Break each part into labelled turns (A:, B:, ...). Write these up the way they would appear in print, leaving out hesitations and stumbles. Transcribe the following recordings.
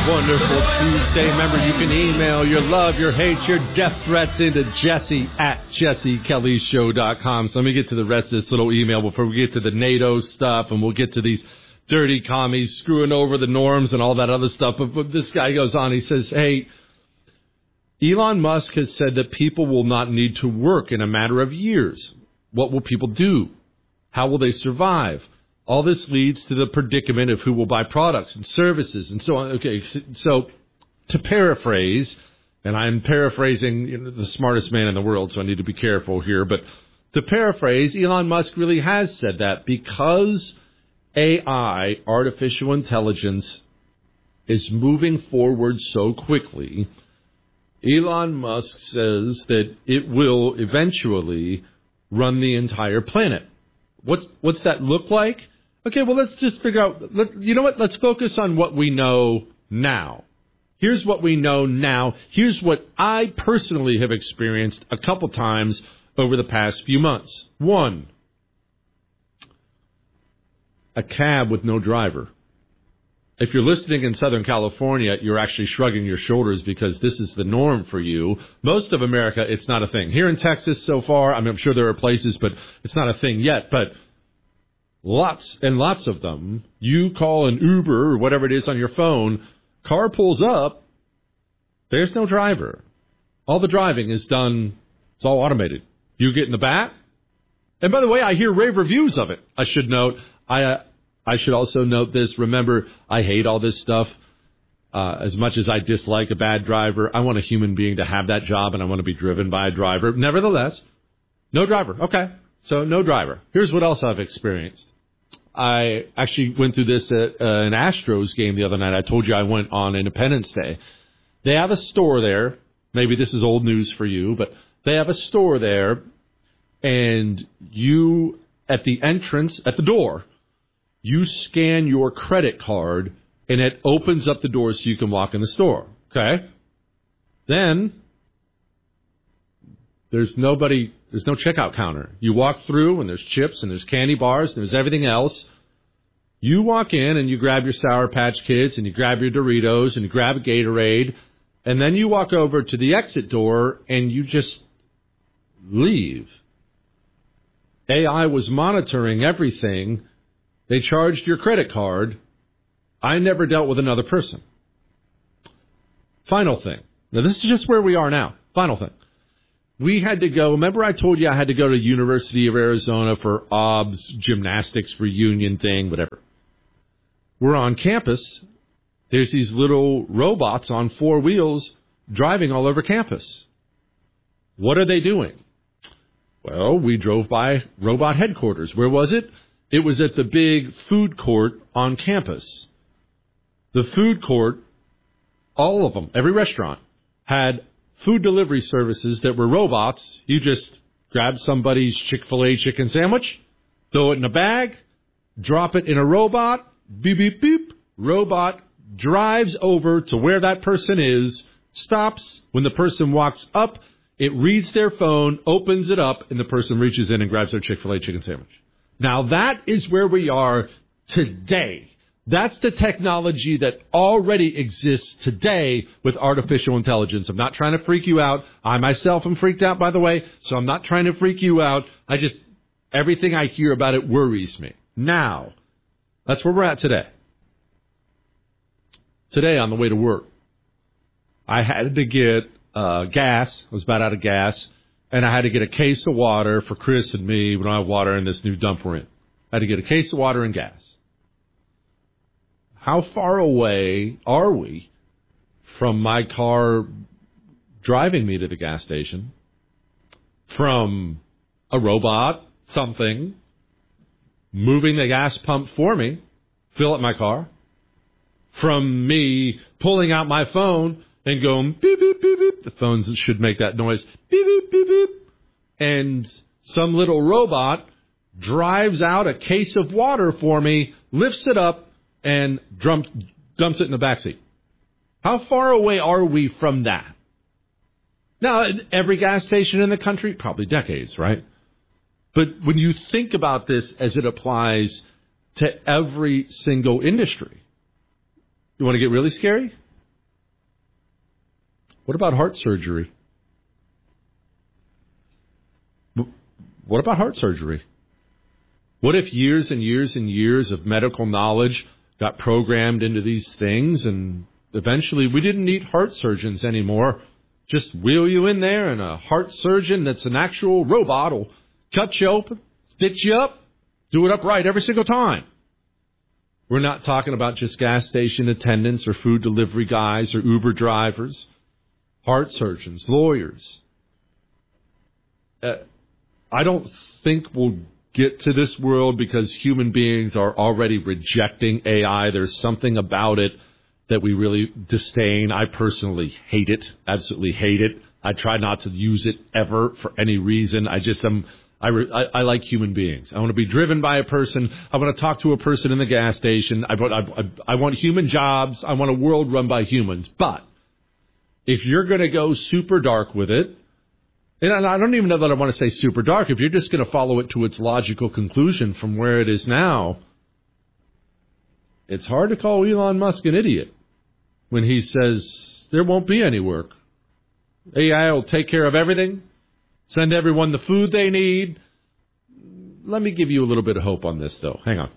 A: Wonderful Tuesday. Remember, you can email your love, your hate, your death threats into Jesse at jessekellyshow.com. So let me get to the rest of this little email before we get to the NATO stuff, and we'll get to these dirty commies screwing over the norms and all that other stuff. But this guy goes on, he says, hey, Elon Musk has said that people will not need to work in a matter of years. What will people do? How will they survive? All this leads to the predicament of who will buy products and services and so on. Okay, so to paraphrase, and I'm paraphrasing the smartest man in the world, so I need to be careful here, but to paraphrase, Elon Musk really has said that because AI, artificial intelligence, is moving forward so quickly, Elon Musk says that it will eventually run the entire planet. What's that look like? Okay, well, let's just figure out, you know what? Let's focus on what we know now. Here's what we know now. Here's what I personally have experienced a couple times over the past few months. One, a cab with no driver. If you're listening in Southern California, you're actually shrugging your shoulders because this is the norm for you. Most of America, it's not a thing. Here in Texas so far, I mean, I'm sure there are places, but it's not a thing yet. But lots and lots of them, you call an Uber or whatever it is on your phone, car pulls up, there's no driver. All the driving is done, it's all automated. You get in the back. And by the way, I hear rave reviews of it. I should note, I should also note this. Remember, I hate all this stuff. As much as I dislike a bad driver, I want a human being to have that job, and I want to be driven by a driver. Nevertheless, no driver. Okay, so no driver. Here's what else I've experienced. I actually went through this at an Astros game the other night. I told you I went on Independence Day. They have a store there. Maybe this is old news for you, but they have a store there, and you, at the entrance, at the door, you scan your credit card, and it opens up the door so you can walk in the store. Okay? Then, there's no checkout counter. You walk through, and there's chips, and there's candy bars, and there's everything else. You walk in, and you grab your Sour Patch Kids, and you grab your Doritos, and you grab a Gatorade, and then you walk over to the exit door, and you just leave. AI was monitoring everything. They charged your credit card. I never dealt with another person. Final thing. Now, this is just where we are now. Final thing. We had to go, remember I told you I had to go to University of Arizona for OBS gymnastics reunion thing, whatever. We're on campus. There's these little robots on 4 wheels driving all over campus. What are they doing? Well, we drove by robot headquarters. Where was it? It was at the big food court on campus. The food court, all of them, every restaurant, had food delivery services that were robots. You just grab somebody's Chick-fil-A chicken sandwich, throw it in a bag, drop it in a robot, beep, beep, beep. Robot drives over to where that person is, stops. When the person walks up, it reads their phone, opens it up, and the person reaches in and grabs their Chick-fil-A chicken sandwich. Now, that is where we are today. That's the technology that already exists today with artificial intelligence. I'm not trying to freak you out. I myself am freaked out, by the way, so I'm not trying to freak you out. Everything I hear about it worries me. Now, that's where we're at today. Today, on the way to work, I had to get gas. I was about out of gas. And I had to get a case of water for Chris and me. We don't have water in this new dump we're in. I had to get a case of water and gas. How far away are we from my car driving me to the gas station? From a robot, something, moving the gas pump for me, fill up my car? From me pulling out my phone and going beep, beep, beep, beep. The phones should make that noise. Beep, beep, beep, beep. And some little robot drives out a case of water for me, lifts it up, and dumps it in the backseat. How far away are we from that? Now, every gas station in the country, probably decades, right? But when you think about this as it applies to every single industry, you want to get really scary? What about heart surgery? What about heart surgery? What if years and years and years of medical knowledge got programmed into these things and eventually we didn't need heart surgeons anymore? Just wheel you in there and a heart surgeon that's an actual robot will cut you open, stitch you up, do it upright every single time. We're not talking about just gas station attendants or food delivery guys or Uber drivers, heart surgeons, lawyers. I don't think we'll get to this world because human beings are already rejecting AI. There's something about it that we really disdain. I personally hate it, absolutely hate it. I try not to use it ever for any reason. I like human beings. I want to be driven by a person. I want to talk to a person in the gas station. I want human jobs. I want a world run by humans. But if you're going to go super dark with it, and I don't even know that I want to say super dark, if you're just going to follow it to its logical conclusion from where it is now, it's hard to call Elon Musk an idiot when he says there won't be any work. AI will take care of everything, send everyone the food they need. Let me give you a little bit of hope on this, though. Hang on.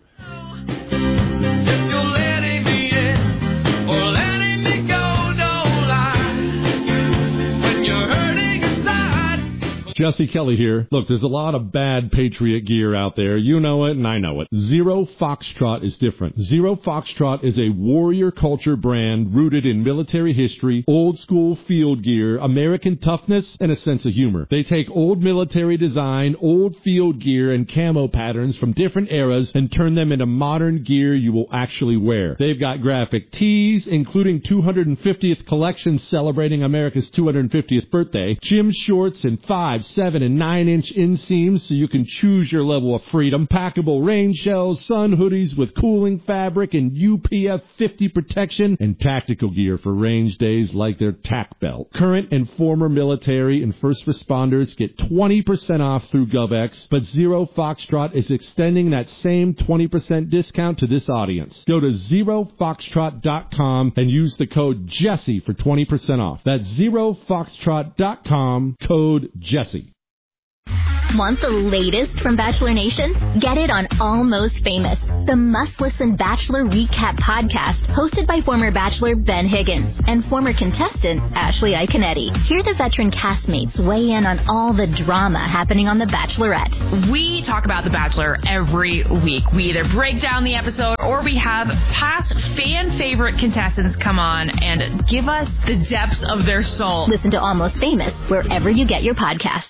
A: Jesse Kelly here. Look, there's a lot of bad Patriot gear out there. You know it, and I know it. Zero Foxtrot is different. Zero Foxtrot is a warrior culture brand rooted in military history, old school field gear, American toughness, and a sense of humor. They take old military design, old field gear, and camo patterns from different eras and turn them into modern gear you will actually wear. They've got graphic tees, including 250th collections celebrating America's 250th birthday, gym shorts, and 5, 7, and 9-inch inseams so you can choose your level of freedom, packable rain shells, sun hoodies with cooling fabric and UPF 50 protection, and tactical gear for range days like their TAC belt. Current and former military and first responders get 20% off through GovX, but Zero Foxtrot is extending that same 20% discount to this audience. Go to ZeroFoxtrot.com and use the code Jesse for 20% off. That's ZeroFoxtrot.com, code Jesse.
B: Want the latest from Bachelor Nation? Get it on Almost Famous, the must-listen Bachelor recap podcast hosted by former Bachelor Ben Higgins and former contestant Ashley Iconetti. Hear the veteran castmates weigh in on all the drama happening on The Bachelorette.
C: We talk about The Bachelor every week. We either break down the episode or we have past fan-favorite contestants come on and give us the depths of their soul.
B: Listen to Almost Famous wherever you get your podcasts.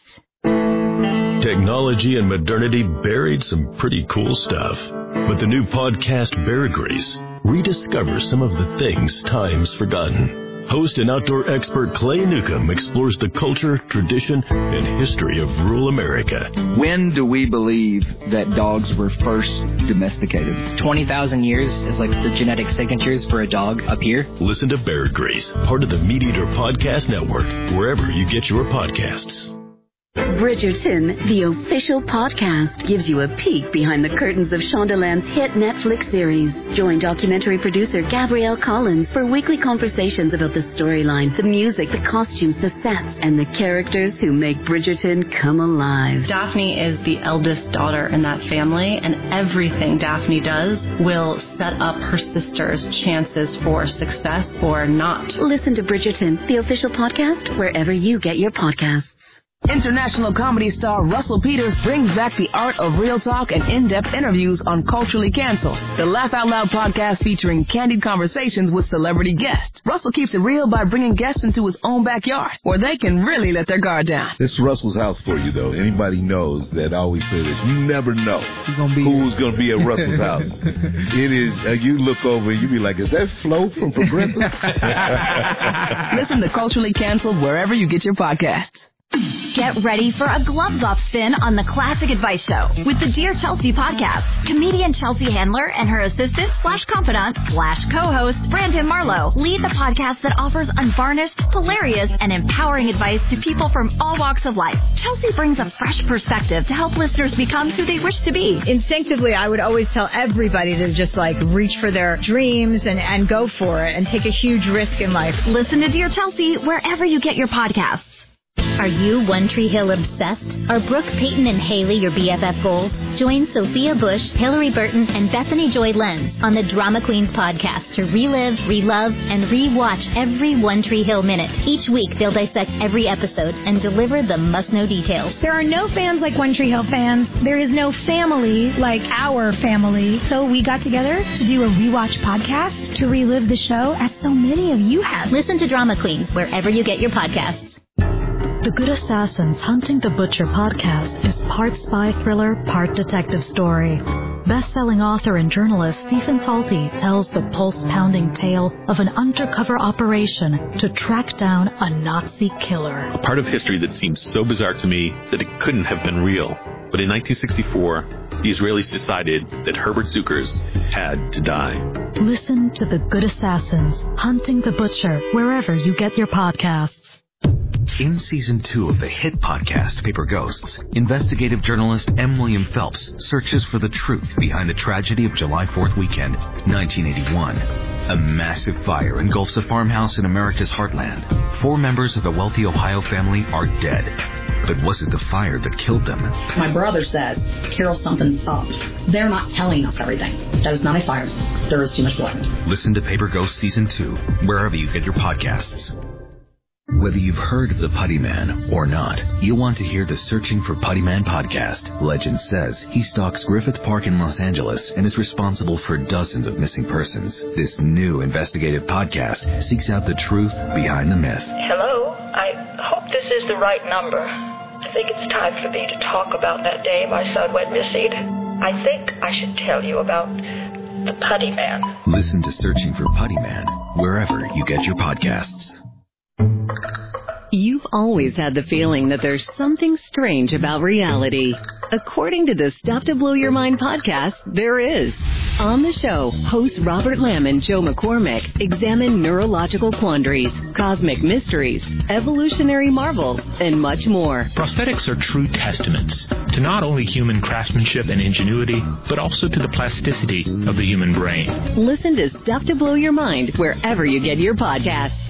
D: Technology and modernity buried some pretty cool stuff. But the new podcast, Bear Grease, rediscovers some of the things time's forgotten. Host and outdoor expert Clay Newcomb explores the culture, tradition, and history of rural America.
E: When do we believe that dogs were first domesticated?
F: 20,000 years is like the genetic signatures for a dog up here.
D: Listen to Bear Grease, part of the Meat Eater Podcast Network, wherever you get your podcasts.
G: Bridgerton, the official podcast, gives you a peek behind the curtains of Shondaland's hit Netflix series. Join documentary producer Gabrielle Collins for weekly conversations about the storyline, the music, the costumes, the sets, and the characters who make Bridgerton come alive.
H: Daphne is the eldest daughter in that family, and everything Daphne does will set up her sister's chances for success or not.
G: Listen to Bridgerton, the official podcast, wherever you get your podcasts.
I: International comedy star Russell Peters brings back the art of real talk and in-depth interviews on Culturally Canceled, the Laugh Out Loud podcast featuring candid conversations with celebrity guests. Russell keeps it real by bringing guests into his own backyard, where they can really let their guard down.
J: This is Russell's house for you, though. Anybody knows that I always say this. You never know who's going to be at Russell's house. It is, you look over and you be like, is that Flo from Progressive?
I: Listen to Culturally Canceled wherever you get your podcasts.
B: Get ready for a gloves-off spin on the Classic Advice Show with the Dear Chelsea podcast. Comedian Chelsea Handler and her assistant / confidant / co-host Brandon Marlowe lead the podcast that offers unvarnished, hilarious, and empowering advice to people from all walks of life. Chelsea brings a fresh perspective to help listeners become who they wish to be.
K: Instinctively, I would always tell everybody to just reach for their dreams and go for it and take a huge risk in life.
B: Listen to Dear Chelsea wherever you get your podcasts. Are you One Tree Hill obsessed? Are Brooke, Peyton, and Haley your BFF goals? Join Sophia Bush, Hillary Burton, and Bethany Joy Lenz on the Drama Queens podcast to relive, relove, and rewatch every One Tree Hill minute. Each week, they'll dissect every episode and deliver the must-know details.
L: There are no fans like One Tree Hill fans. There is no family like our family. So we got together to do a rewatch podcast to relive the show as so many of you have.
B: Listen to Drama Queens wherever you get your podcasts.
M: The Good Assassins Hunting the Butcher podcast is part spy thriller, part detective story. Best-selling author and journalist Stephen Talty tells the pulse-pounding tale of an undercover operation to track down a Nazi killer.
N: A part of history that seems so bizarre to me that it couldn't have been real. But in 1964, the Israelis decided that Herbert Zuckers had to die.
M: Listen to The Good Assassins Hunting the Butcher wherever you get your podcasts.
O: In Season 2 of the hit podcast Paper Ghosts, investigative journalist M. William Phelps searches for the truth behind the tragedy of July 4th weekend, 1981. A massive fire engulfs a farmhouse in America's heartland. 4 members of the wealthy Ohio family are dead. But was it the fire that killed them?
P: My brother says, Carol, something's up. They're not telling us everything. That is not a fire. There is too much blood.
O: Listen to Paper Ghosts Season 2, wherever you get your podcasts. Whether you've heard of the Putty Man or not, you'll want to hear the Searching for Putty Man podcast. Legend says he stalks Griffith Park in Los Angeles and is responsible for dozens of missing persons. This new investigative podcast seeks out the truth behind the myth.
Q: Hello, I hope this is the right number. I think it's time for me to talk about that day my son went missing. I think I should tell you about the Putty Man.
O: Listen to Searching for Putty Man wherever you get your podcasts.
R: You've always had the feeling that there's something strange about reality. According to the Stuff to Blow Your Mind podcast, there is. On the show, hosts Robert Lamb and Joe McCormick examine neurological quandaries, cosmic mysteries, evolutionary marvels, and much more.
S: Prosthetics are true testaments to not only human craftsmanship and ingenuity, but also to the plasticity of the human brain.
R: Listen to Stuff to Blow Your Mind wherever you get your podcasts.